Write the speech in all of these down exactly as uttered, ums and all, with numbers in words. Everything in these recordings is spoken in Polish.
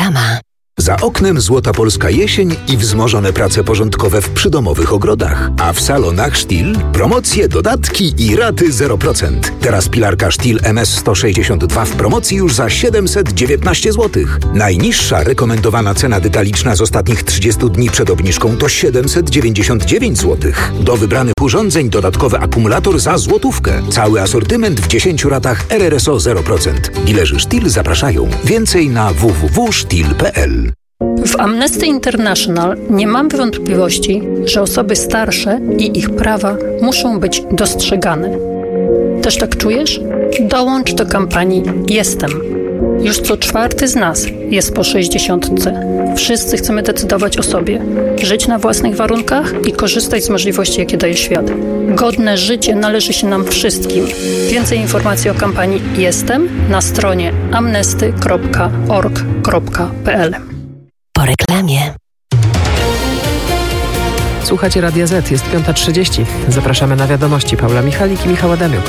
Reklama. Za oknem złota polska jesień i wzmożone prace porządkowe w przydomowych ogrodach. A w salonach Stihl promocje, dodatki i raty zero procent. Teraz pilarka Stihl M S sto sześćdziesiąt dwa w promocji już za siedemset dziewiętnaście złotych. Najniższa rekomendowana cena detaliczna z ostatnich trzydziestu dni przed obniżką to siedemset dziewięćdziesiąt dziewięć złotych. Do wybranych urządzeń dodatkowy akumulator za złotówkę. Cały asortyment w dziesięciu ratach R R S O zero procent. Dilerzy Stihl zapraszają. Więcej na w w w kropka stihl kropka p l. W Amnesty International nie mam wątpliwości, że osoby starsze i ich prawa muszą być dostrzegane. Też tak czujesz? Dołącz do kampanii Jestem. Już co czwarty z nas jest po sześćdziesiątce. Wszyscy chcemy decydować o sobie, żyć na własnych warunkach i korzystać z możliwości, jakie daje świat. Godne życie należy się nam wszystkim. Więcej informacji o kampanii Jestem na stronie amnesty kropka org kropka p l. Po reklamie. Słuchacie Radia Z, jest piąta trzydzieści. Zapraszamy na wiadomości. Paula Michalik i Michał Adamiuk.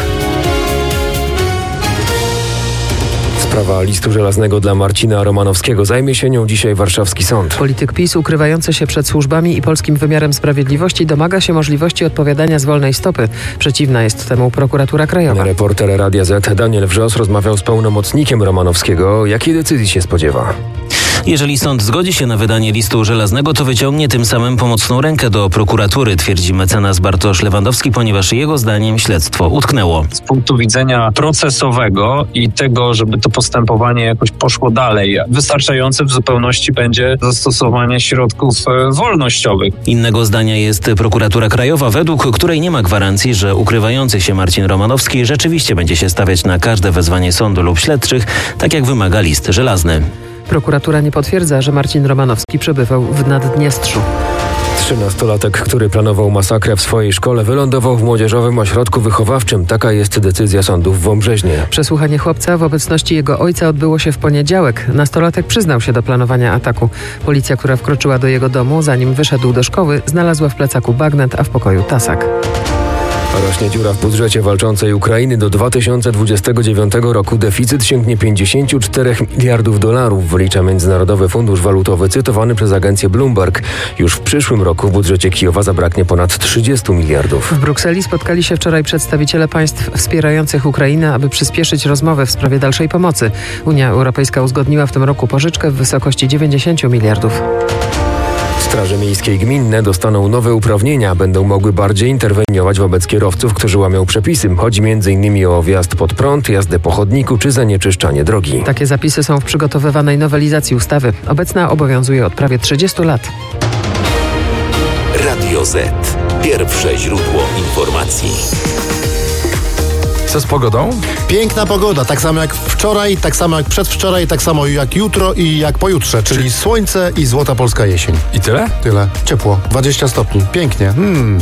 Sprawa listu żelaznego dla Marcina Romanowskiego. Zajmie się nią dzisiaj warszawski sąd. Polityk PiS ukrywający się przed służbami i polskim wymiarem sprawiedliwości domaga się możliwości odpowiadania z wolnej stopy. Przeciwna jest temu prokuratura krajowa. Reporter Radia Z Daniel Wrzos rozmawiał z pełnomocnikiem Romanowskiego. Jakiej decyzji się spodziewa? Jeżeli sąd zgodzi się na wydanie listu żelaznego, to wyciągnie tym samym pomocną rękę do prokuratury, twierdzi mecenas Bartosz Lewandowski, ponieważ jego zdaniem śledztwo utknęło. Z punktu widzenia procesowego i tego, żeby to postępowanie jakoś poszło dalej, wystarczające w zupełności będzie zastosowanie środków wolnościowych. Innego zdania jest prokuratura krajowa, według której nie ma gwarancji, że ukrywający się Marcin Romanowski rzeczywiście będzie się stawiać na każde wezwanie sądu lub śledczych, tak jak wymaga list żelazny. Prokuratura nie potwierdza, że Marcin Romanowski przebywał w Naddniestrzu. Trzynastolatek, który planował masakrę w swojej szkole, wylądował w młodzieżowym ośrodku wychowawczym. Taka jest decyzja sądu w Wąbrzeźnie. Przesłuchanie chłopca w obecności jego ojca odbyło się w poniedziałek. Nastolatek przyznał się do planowania ataku. Policja, która wkroczyła do jego domu, zanim wyszedł do szkoły, znalazła w plecaku bagnet, a w pokoju tasak. Rośnie dziura w budżecie walczącej Ukrainy. Do dwa tysiące dwudziestego dziewiątego roku deficyt sięgnie pięćdziesiąt cztery miliardów dolarów, wylicza Międzynarodowy Fundusz Walutowy, cytowany przez agencję Bloomberg. Już w przyszłym roku w budżecie Kijowa zabraknie ponad trzydziestu miliardów. W Brukseli spotkali się wczoraj przedstawiciele państw wspierających Ukrainę, aby przyspieszyć rozmowy w sprawie dalszej pomocy. Unia Europejska uzgodniła w tym roku pożyczkę w wysokości dziewięćdziesięciu miliardów. Straże miejskie i gminne dostaną nowe uprawnienia. Będą mogły bardziej interweniować wobec kierowców, którzy łamią przepisy. Chodzi między innymi o wjazd pod prąd, jazdę po chodniku czy zanieczyszczanie drogi. Takie zapisy są w przygotowywanej nowelizacji ustawy. Obecna obowiązuje od prawie trzydziestu lat. Radio Z. Pierwsze źródło informacji. Co z pogodą? Piękna pogoda, tak samo jak wczoraj, tak samo jak przedwczoraj, tak samo jak jutro i jak pojutrze, czyli Czy... słońce i złota polska jesień. I tyle? Tyle. Ciepło. dwadzieścia stopni. Pięknie. Hmm.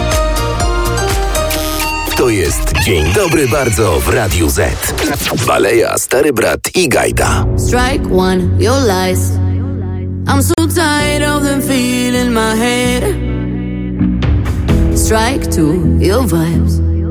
To jest Dzień Dobry Bardzo w Radiu Z. Baleja, Stary Brat i Gajda. Strike one, your lies. I'm so tired of them feeling my head. Strike two, your vibes.